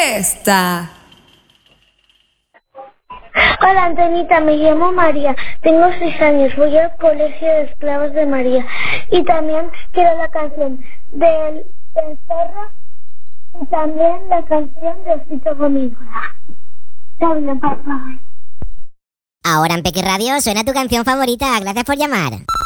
esta. Hola Antonita, me llamo María, tengo 6 años, voy al Colegio de Esclavos de María y también quiero la canción del zorro y también la canción de Osito Gomígora. Chao, papá. Ahora en Peque Radio suena tu canción favorita. Gracias por llamar.